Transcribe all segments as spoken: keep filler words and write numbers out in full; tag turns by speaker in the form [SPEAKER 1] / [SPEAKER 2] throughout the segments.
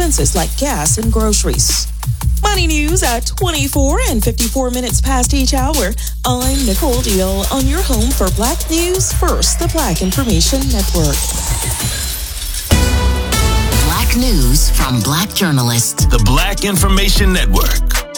[SPEAKER 1] expenses like gas and groceries. Money news at twenty-four and fifty-four minutes past each hour. I'm Nicole Deal on your home for Black News First, the Black Information Network.
[SPEAKER 2] Black news from Black journalists.
[SPEAKER 3] The Black Information Network.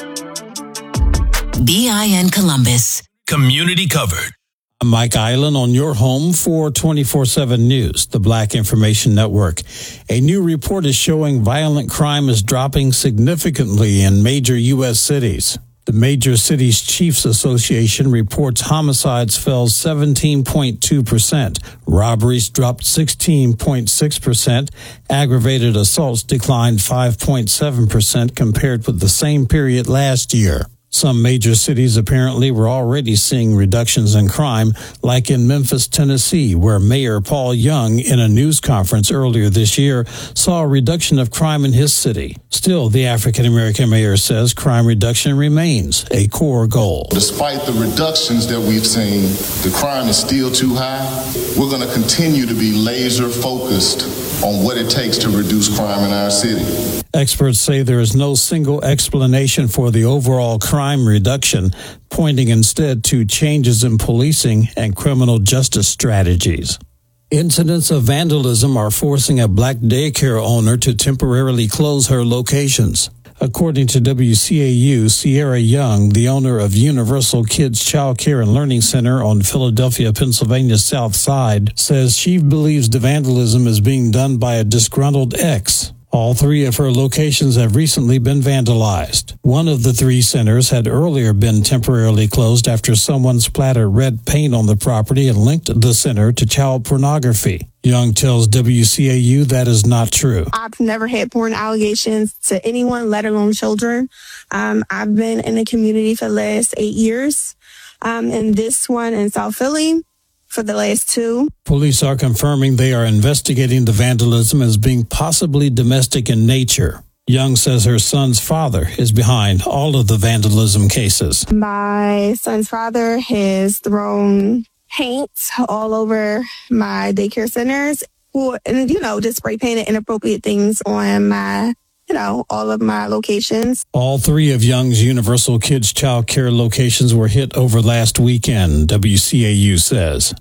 [SPEAKER 2] B I N Columbus.
[SPEAKER 3] Community covered.
[SPEAKER 4] I'm Mike Island on your home for twenty-four seven News, the Black Information Network. A new report is showing violent crime is dropping significantly in major U S cities. The Major Cities Chiefs Association reports homicides fell seventeen point two percent, robberies dropped sixteen point six percent, aggravated assaults declined five point seven percent compared with the same period last year. Some major cities apparently were already seeing reductions in crime, like in Memphis, Tennessee, where Mayor Paul Young, in a news conference earlier this year, saw a reduction of crime in his city. Still, the African-American mayor says crime reduction remains a core goal.
[SPEAKER 5] Despite the reductions that we've seen, the crime is still too high. We're going to continue to be laser focused on what it takes to reduce crime in our city.
[SPEAKER 4] Experts say there is no single explanation for the overall crime reduction, pointing instead to changes in policing and criminal justice strategies. Incidents of vandalism are forcing a black daycare owner to temporarily close her locations. According to W C A U, Sierra Young, the owner of Universal Kids Child Care and Learning Center on Philadelphia, Pennsylvania's South Side, says she believes the vandalism is being done by a disgruntled ex. All three of her locations have recently been vandalized. One of the three centers had earlier been temporarily closed after someone splattered red paint on the property and linked the center to child pornography. Young tells W C A U that is not true.
[SPEAKER 6] I've never had porn allegations to anyone, let alone children. Um, I've been in the community for the last eight years. Um, and this one in South Philly for the last two.
[SPEAKER 4] Police are confirming they are investigating the vandalism as being possibly domestic in nature. Young says her son's father is behind all of the vandalism cases.
[SPEAKER 6] My son's father has thrown paint all over my daycare centers, or, and, you know, just spray painted inappropriate things on my, you know, all of my locations.
[SPEAKER 4] All three of Young's Universal Kids Child Care locations were hit over last weekend, W C A U says.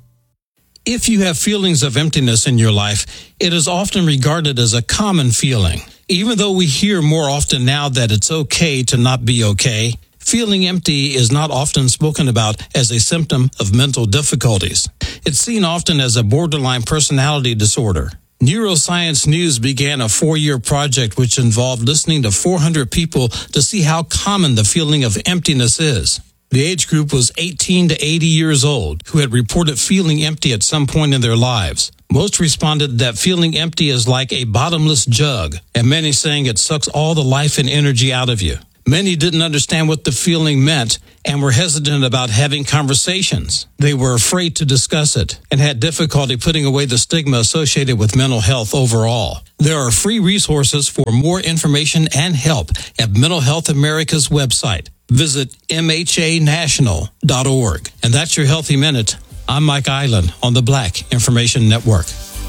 [SPEAKER 4] If you have feelings of emptiness in your life, it is often regarded as a common feeling. Even though we hear more often now that it's okay to not be okay, feeling empty is not often spoken about as a symptom of mental difficulties. It's seen often as a borderline personality disorder. Neuroscience News began a four-year project which involved listening to four hundred people to see how common the feeling of emptiness is. The age group was eighteen to eighty years old, who had reported feeling empty at some point in their lives. Most responded that feeling empty is like a bottomless jug, and many saying it sucks all the life and energy out of you. Many didn't understand what the feeling meant and were hesitant about having conversations. They were afraid to discuss it and had difficulty putting away the stigma associated with mental health overall. There are free resources for more information and help at Mental Health America's website. Visit M H A national dot org. And that's your Healthy Minute. I'm Mike Island on the Black Information Network.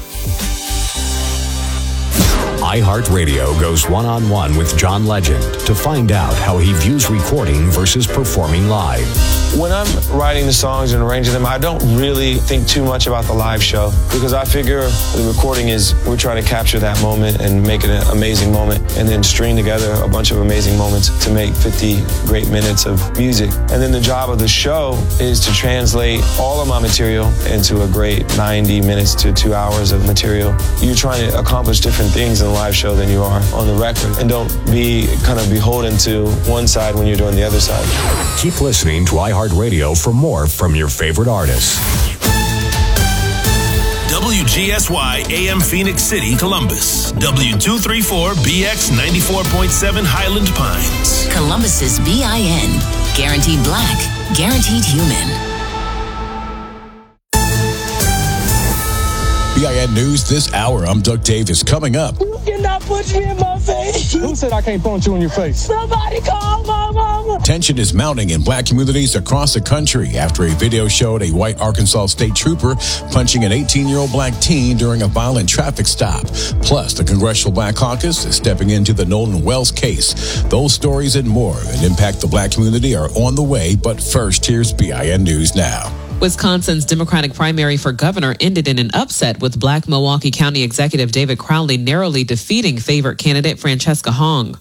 [SPEAKER 7] iHeartRadio goes one-on-one with John Legend to find out how he views recording versus performing live.
[SPEAKER 8] When I'm writing the songs and arranging them, I don't really think too much about the live show because I figure the recording is we're trying to capture that moment and make it an amazing moment and then string together a bunch of amazing moments to make fifty great minutes of music. And then the job of the show is to translate all of my material into a great ninety minutes to two hours of material. You're trying to accomplish different things in a live show than you are on the record. And don't be kind of beholden to one side when you're doing the other side.
[SPEAKER 7] Keep listening to iHeartRadio for more from your favorite artists.
[SPEAKER 3] W G S Y A M Phoenix City, Columbus. W two thirty-four B X ninety-four point seven Highland Pines.
[SPEAKER 2] Columbus's B I N. Guaranteed black, guaranteed human.
[SPEAKER 9] B I N News this hour. I'm Doug Davis. Coming up.
[SPEAKER 10] You cannot punch me in my face.
[SPEAKER 9] Who said I can't punch you in your face?
[SPEAKER 10] Somebody call my mama.
[SPEAKER 11] Tension is mounting in black communities across the country after a video showed a white Arkansas state trooper punching an eighteen-year-old black teen during a violent traffic stop. Plus, the Congressional Black Caucus is stepping into the Nolan Wells case. Those stories and more that impact the black community are on the way, but first, here's B I N News Now.
[SPEAKER 12] Wisconsin's Democratic primary for governor ended in an upset with black Milwaukee County Executive David Crowley narrowly defeating favorite candidate Francesca Hong.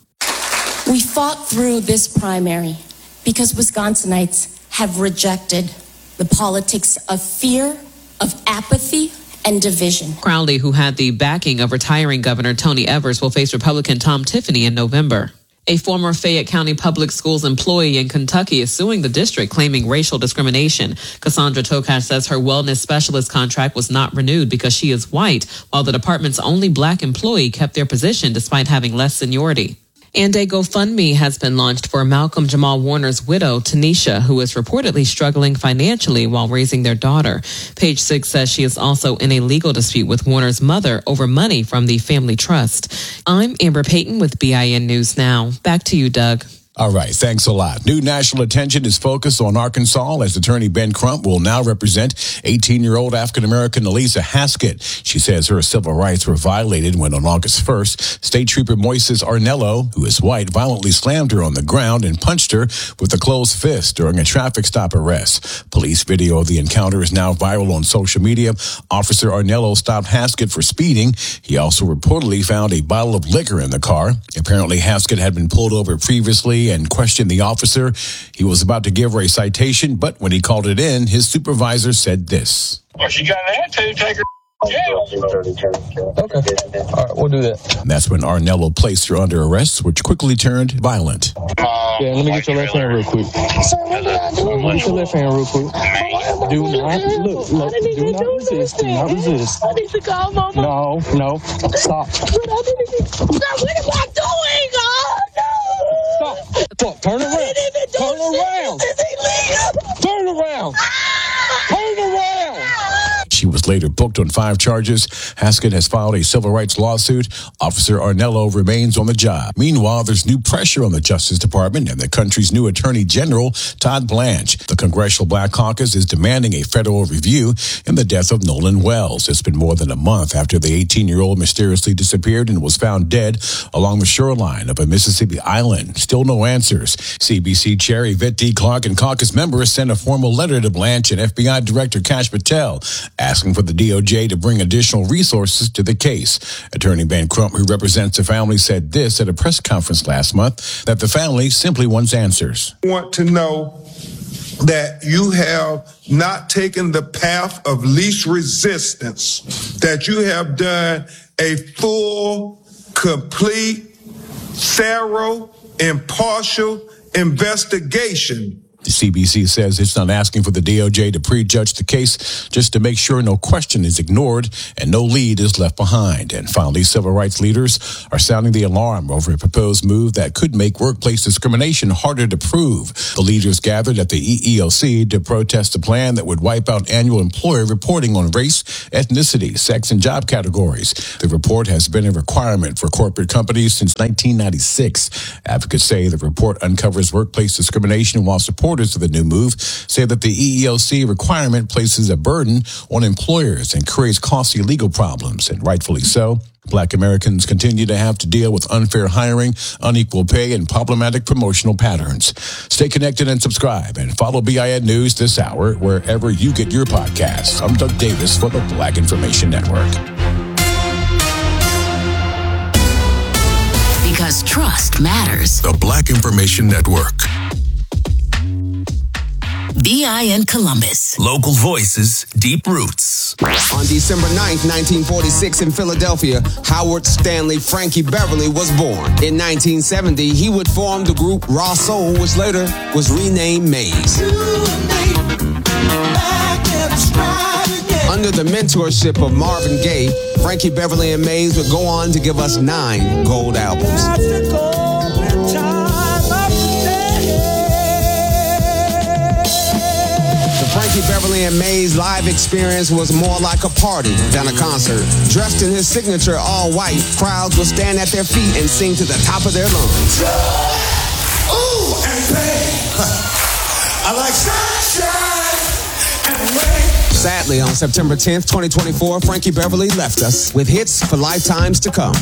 [SPEAKER 13] We fought through this primary because Wisconsinites have rejected the politics of fear, of apathy, and division.
[SPEAKER 12] Crowley, who had the backing of retiring Governor Tony Evers, will face Republican Tom Tiffany in November. A former Fayette County Public Schools employee in Kentucky is suing the district, claiming racial discrimination. Cassandra Tokash says her wellness specialist contract was not renewed because she is white, while the department's only black employee kept their position despite having less seniority. And a GoFundMe has been launched for Malcolm Jamal Warner's widow, Tanisha, who is reportedly struggling financially while raising their daughter. Page Six says she is also in a legal dispute with Warner's mother over money from the family trust. I'm Amber Payton with B I N News Now. Back to you, Doug.
[SPEAKER 11] All right, thanks a lot. New national attention is focused on Arkansas as Attorney Ben Crump will now represent eighteen-year-old African-American Elisa Haskett. She says her civil rights were violated when on August first, State Trooper Moises Arnello, who is white, violently slammed her on the ground and punched her with a closed fist during a traffic stop arrest. Police video of the encounter is now viral on social media. Officer Arnello stopped Haskett for speeding. He also reportedly found a bottle of liquor in the car. Apparently, Haskett had been pulled over previously and questioned the officer. He was about to give her a citation, but when he called it in, his supervisor said this.
[SPEAKER 14] Well, she got an attitude, take her to jail.
[SPEAKER 9] Okay. All right, we'll do that.
[SPEAKER 11] And that's when Arnello placed her under arrest, which quickly turned violent.
[SPEAKER 14] Um,
[SPEAKER 9] yeah, let me get your left hand real quick.
[SPEAKER 10] Sir, what did I do?
[SPEAKER 9] Let me get your left hand real quick. Do not, look, look, do not resist, do not resist.
[SPEAKER 10] I need to call mama.
[SPEAKER 9] No, no, stop.
[SPEAKER 10] But I need to get, sir, what am I doing? Oh, no.
[SPEAKER 9] Stop. Look, turn around. Turn around. Turn around. Turn around.
[SPEAKER 11] She was later booked on five charges. Haskett has filed a civil rights lawsuit. Officer Arnello remains on the job. Meanwhile, there's new pressure on the Justice Department and the country's new Attorney General, Todd Blanche. The Congressional Black Caucus is demanding a federal review in the death of Nolan Wells. It's been more than a month after the eighteen-year-old mysteriously disappeared and was found dead along the shoreline of a Mississippi island. Still no answers. C B C Chair Yvette D. Clarke and caucus members sent a formal letter to Blanche and F B I Director Kash Patel asking for the D O J to bring additional resources to the case. Attorney Ben Crump, who represents the family, said this at a press conference last month, that the family simply wants answers.
[SPEAKER 15] I want to know that you have not taken the path of least resistance, that you have done a full, complete, thorough, impartial investigation.
[SPEAKER 11] The C B C says it's not asking for the D O J to prejudge the case, just to make sure no question is ignored and no lead is left behind. And finally, civil rights leaders are sounding the alarm over a proposed move that could make workplace discrimination harder to prove. The leaders gathered at the E E O C to protest a plan that would wipe out annual employer reporting on race, ethnicity, sex, and job categories. The report has been a requirement for corporate companies since nineteen ninety-six. Advocates say the report uncovers workplace discrimination, while supporters of the new move say that the E E O C requirement places a burden on employers and creates costly legal problems, and rightfully so. Black Americans continue to have to deal with unfair hiring, unequal pay, and problematic promotional patterns. Stay connected and subscribe, and follow B I N News this hour wherever you get your podcasts. I'm Doug Davis for the Black Information Network.
[SPEAKER 2] Because trust matters.
[SPEAKER 3] The Black Information Network.
[SPEAKER 2] B I N Columbus.
[SPEAKER 3] Local voices, deep roots.
[SPEAKER 16] On December ninth, nineteen forty-six in Philadelphia, Howard Stanley Frankie Beverly was born. In nineteen seventy, he would form the group Raw Soul, which later was renamed Maze. Under the mentorship of Marvin Gaye, Frankie Beverly and Maze would go on to give us nine gold albums. The Frankie Beverly and May's live experience was more like a party than a concert. Dressed in his signature all white, crowds would stand at their feet and sing to the top of their lungs.
[SPEAKER 10] Ooh, and pain. I like sunshine and rain.
[SPEAKER 16] Sadly, on September tenth, twenty twenty-four, Frankie Beverly left us with hits for lifetimes to come.